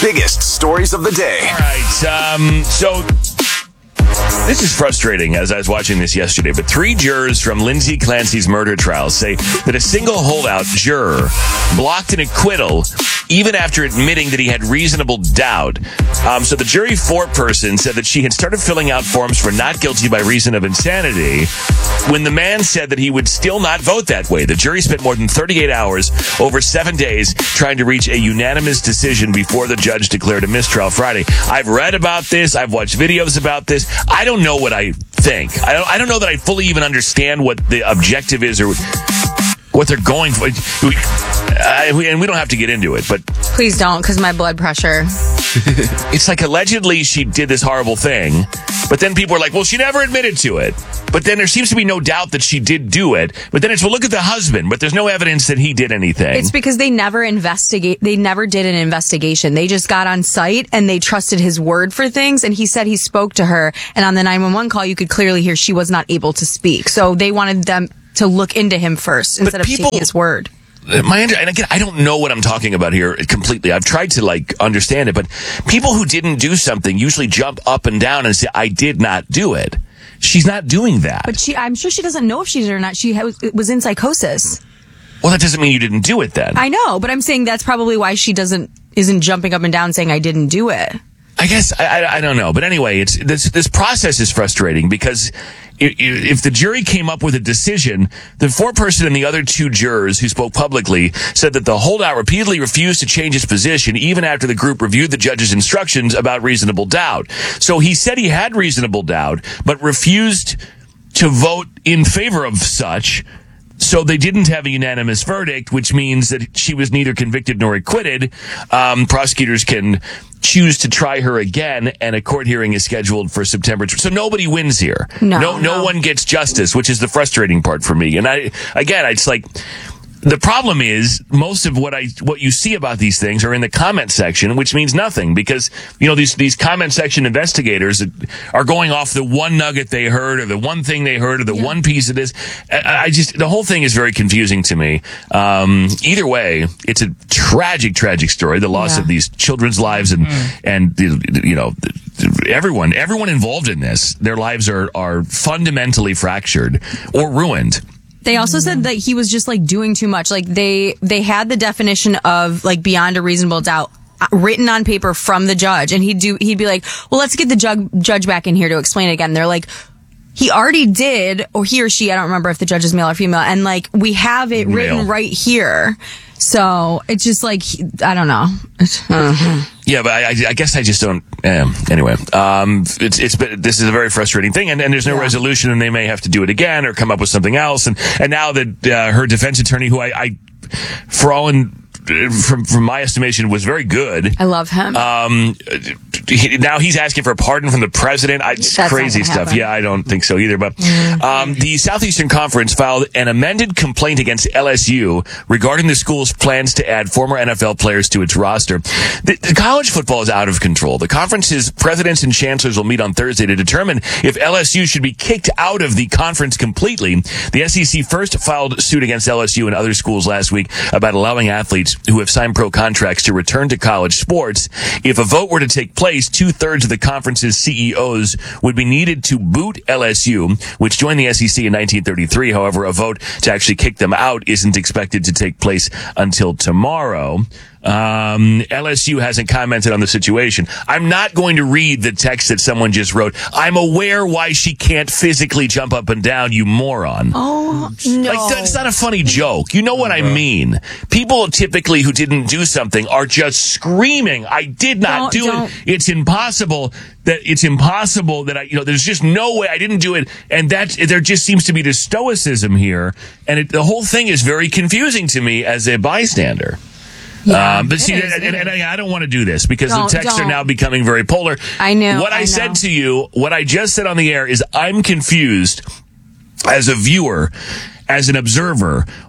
biggest stories of the day. All right, so this is frustrating as I was watching this yesterday, but 3 jurors from Lindsay Clancy's murder trial say that a single holdout juror blocked an acquittal even after admitting that he had reasonable doubt. So the jury foreperson said that she had started filling out forms for not guilty by reason of insanity when the man said that he would still not vote that way. The jury spent more than 38 hours over 7 days trying to reach a unanimous decision before the judge declared a mistrial Friday. I've read about this. I've watched videos about this. I don't know what I think. I don't know that I fully even understand what the objective is or what they're going for. And we don't have to get into it, but Please don't, because my blood pressure. it's like allegedly she did this horrible thing, but then people are like, well, she never admitted to it. But then there seems to be no doubt that she did do it. But then it's, well, look at the husband, but there's no evidence that he did anything. It's because they never did an investigation. They just got on site and they trusted his word for things. And he said he spoke to her. And on the 911 call, you could clearly hear she was not able to speak. So they wanted them to look into him first instead of taking his word. And again, I don't know what I'm talking about here completely. I've tried to understand it, but people who didn't do something usually jump up and down and say, I did not do it. She's not doing that. But I'm sure she doesn't know if she did or not. She was in psychosis. Well, that doesn't mean you didn't do it then. I know, but I'm saying that's probably why she isn't jumping up and down saying I didn't do it. I guess I don't know, but anyway, this process is frustrating because if the jury came up with a decision, the foreperson and the other 2 jurors who spoke publicly said that the holdout repeatedly refused to change his position even after the group reviewed the judge's instructions about reasonable doubt. So he said he had reasonable doubt, but refused to vote in favor of such. So they didn't have a unanimous verdict, which means that she was neither convicted nor acquitted. Prosecutors can choose to try her again, and a court hearing is scheduled for September. So nobody wins here. No one gets justice, which is the frustrating part for me. And it's like, the problem is most of what you see about these things are in the comment section, which means nothing because, these comment section investigators are going off the one nugget they heard or the one thing they heard or the one piece of this. The whole thing is very confusing to me. Either way, it's a tragic, tragic story. The loss of these children's lives and everyone involved in this, their lives are fundamentally fractured or ruined. They also said that he was just doing too much. They had the definition of beyond a reasonable doubt written on paper from the judge, and he'd be like, well, let's get the judge back in here to explain it again. And they're like, he already did, or he or she, I don't remember if the judge is male or female, and we have it written right here. So it's just I don't know. Yeah, but I guess I just don't. Anyway, this is a very frustrating thing, and there's no resolution, and they may have to do it again or come up with something else. And now that her defense attorney, who I for all from my estimation was very good. I love him. Now he's asking for a pardon from the president. It's crazy stuff. Happen. Yeah, I don't think so either. But the Southeastern Conference filed an amended complaint against LSU regarding the school's plans to add former NFL players to its roster. The college football is out of control. The conference's presidents and chancellors will meet on Thursday to determine if LSU should be kicked out of the conference completely. The SEC first filed suit against LSU and other schools last week about allowing athletes who have signed pro contracts to return to college sports. If a vote were to take place, 2/3 of the conference's CEOs would be needed to boot LSU, which joined the SEC in 1933. However, a vote to actually kick them out isn't expected to take place until tomorrow. LSU hasn't commented on the situation. I'm not going to read the text that someone just wrote. I'm aware why she can't physically jump up and down, you moron. Oh, no. That's not a funny joke. You know what I mean. People typically who didn't do something are just screaming, I did not do it. It's impossible that I, there's just no way I didn't do it. And there just seems to be this stoicism here. And the whole thing is very confusing to me as a bystander. Yeah, but see, and I don't want to do this because the texts are now becoming very polar. I know. What I said to you, what I just said on the air is I'm confused as a viewer, as an observer.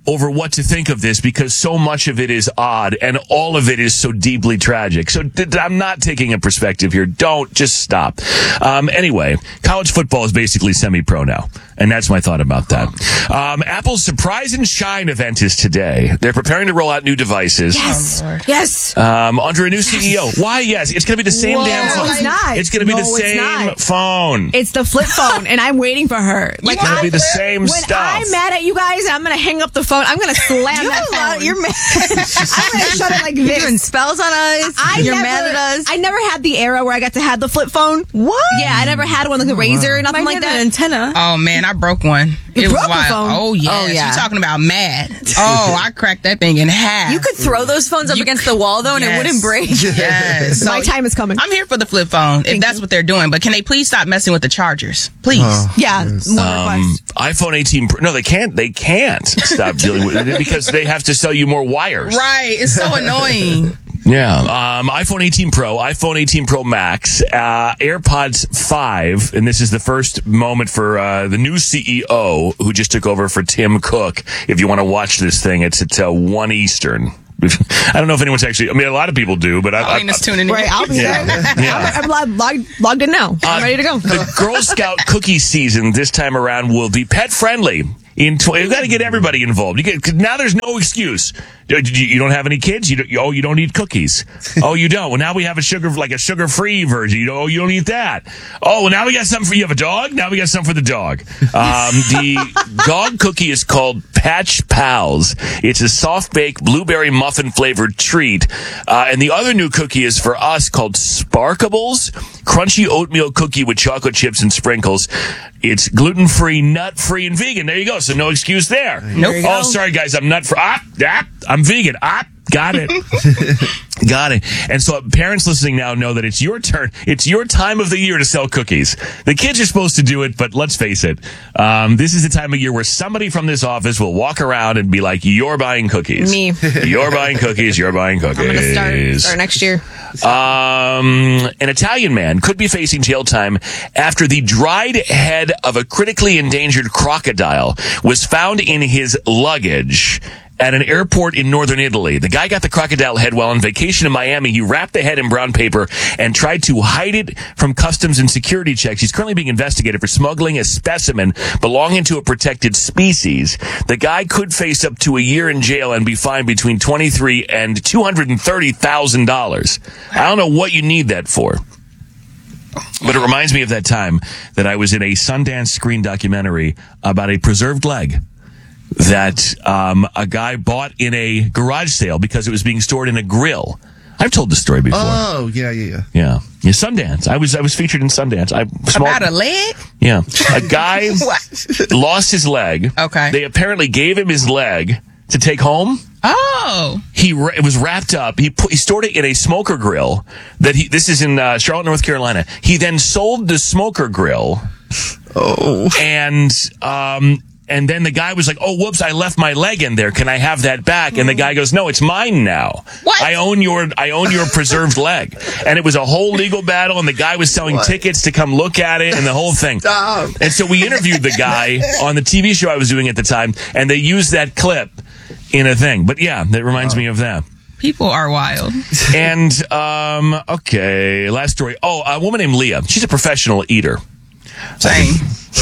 over what to think of this because so much of it is odd and all of it is so deeply tragic. So I'm not taking a perspective here. Don't, just stop. Anyway, college football is basically semi-pro now. And that's my thought about that. Apple's Surprise and Shine event is today. They're preparing to roll out new devices. Yes. Under a new CEO. Why? Yes. It's going to be the same damn phone. It's not. It's going to be the same phone. It's the flip phone, and I'm waiting for her. It's going to be the same stuff. When I'm mad at you guys, I'm going to hang up the phone. I'm going to slam that phone. You're mad. I'm going to shut it like You're this. doing spells on us. You're mad at us. I never had the era where I got to have the flip phone. What? Yeah, I never had one like a Razor or nothing Mine like had that. an antenna. Oh man, I broke one. You It was broke a wild. phone? Oh yes. Oh, yeah. You're talking about mad. Oh, I cracked that thing in half. You could throw those phones up against the wall though, and it wouldn't break. Yes. So My time is coming. I'm here for the flip phone if that's what they're doing. But can they please stop messing with the chargers, please? Yeah, one request. iPhone 18 Pro. No, they can't. They can't stop dealing with it because they have to sell you more wires. Right. It's so annoying. Yeah. iPhone 18 Pro, iPhone 18 Pro Max, AirPods 5, and this is the first moment for the new CEO who just took over for Tim Cook. If you want to watch this thing, it's at 1 Eastern. I don't know if anyone's actually. I mean, a lot of people do, but Elena's tuning in. Right, I'll be there. Yeah. I'm logged in now. I'm ready to go. The Girl Scout cookie season this time around will be pet friendly. You've got to get everybody involved. Now there's no excuse. You don't have any kids? You don't eat cookies. Oh, you don't? Well, now we have a sugar-free version. You don't eat that. Oh, well, now we got something for you. Have a dog? Now we got something for the dog. The dog cookie is called Patch Pals. It's a soft-baked blueberry muffin-flavored treat. And the other new cookie is for us called Sparkables, crunchy oatmeal cookie with chocolate chips and sprinkles. It's gluten-free, nut-free, and vegan. There you go. So no excuse there. Nope. Oh, sorry, guys. I'm nut-free. I'm vegan. Got it. Got it. And so parents listening now know that it's your turn. It's your time of the year to sell cookies. The kids are supposed to do it, but let's face it. This is the time of year where somebody from this office will walk around and be like, you're buying cookies. Me. You're buying cookies. You're buying cookies. I'm going to start next year. An Italian man could be facing jail time after the dried head of a critically endangered crocodile was found in his luggage at an airport in northern Italy. The guy got the crocodile head while on vacation in Miami. He wrapped the head in brown paper and tried to hide it from customs and security checks. He's currently being investigated for smuggling a specimen belonging to a protected species. The guy could face up to a year in jail and be fined between $23,000 and $230,000. I don't know what you need that for. But it reminds me of that time that I was in a Sundance Screen documentary about a preserved leg that a guy bought in a garage sale because it was being stored in a grill. I've told this story before. Oh, yeah. Yeah, Sundance. I was featured in Sundance. About a leg? Yeah. A guy lost his leg. Okay. They apparently gave him his leg to take home. Oh. It was wrapped up. He stored it in a smoker grill this is in Charlotte, North Carolina. He then sold the smoker grill. Oh. And then the guy was like, oh, whoops, I left my leg in there. Can I have that back? And the guy goes, no, it's mine now. What? I own your preserved leg. And it was a whole legal battle, and the guy was selling tickets to come look at it and the whole thing. Stop. And so we interviewed the guy on the TV show I was doing at the time, and they used that clip in a thing. But yeah, that reminds me of that. People are wild. And, okay, last story. Oh, a woman named Leah. She's a professional eater. Same.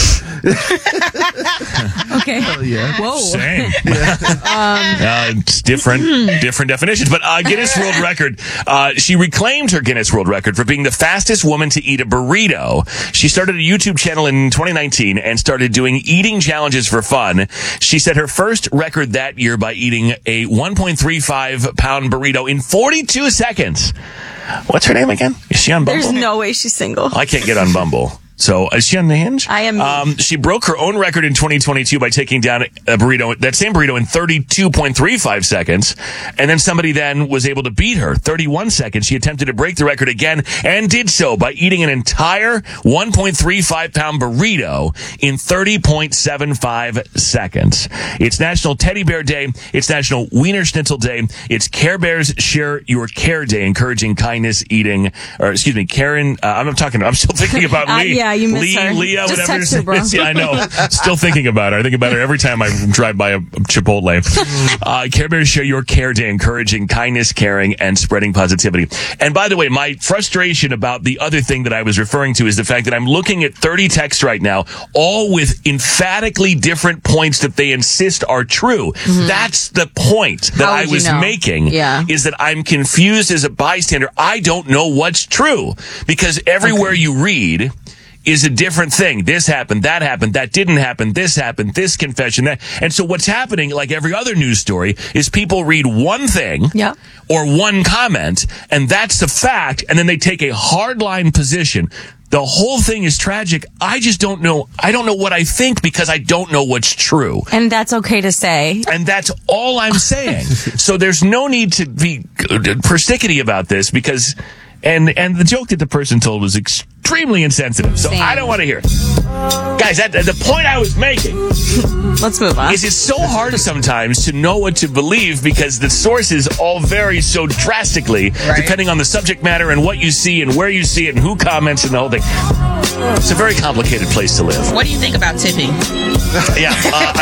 Okay. Yeah. Whoa. Same. It's different definitions. But Guinness World Record, she reclaimed her Guinness World Record for being the fastest woman to eat a burrito. She started a YouTube channel in 2019 and started doing eating challenges for fun. She set her first record that year by eating a 1.35 pound burrito in 42 seconds. What's her name again? Is she on Bumble? There's no way she's single. I can't get on Bumble. So, is she on the Hinge? I am. She broke her own record in 2022 by taking down that same burrito in 32.35 seconds. And then somebody then was able to beat her. 31 seconds. She attempted to break the record again and did so by eating an entire 1.35 pound burrito in 30.75 seconds. It's National Teddy Bear Day. It's National Wiener Schnitzel Day. It's Care Bears Share Your Care Day, encouraging kindness eating, Karen, I'm still thinking about me. Yeah. Yeah, you miss her. Leah, Just whatever. text her, bro. Yeah, I know. Still thinking about her. I think about her every time I drive by a Chipotle. Care Bears share your care day, encouraging kindness, caring, and spreading positivity. And by the way, my frustration about the other thing that I was referring to is the fact that I'm looking at 30 texts right now, all with emphatically different points that they insist are true. That's the point that How I would you was know? making, Yeah. is that I'm confused as a bystander. I don't know what's true because everywhere you read is a different thing. This happened, that didn't happen, this confession, that. And so what's happening, like every other news story, is people read one thing Yep. or one comment, and that's the fact, and then they take a hardline position. The whole thing is tragic. I just don't know. I don't know what I think because I don't know what's true. And that's okay to say. And that's all I'm saying. So there's no need to be persnickety about this because, and the joke that the person told was extremely insensitive. So Same. I don't want to hear it. Guys, the point I was making Let's move on. is it's so hard sometimes to know what to believe because the sources all vary so drastically depending on the subject matter and what you see and where you see it and who comments and the whole thing. It's a very complicated place to live. What do you think about tipping? Yeah.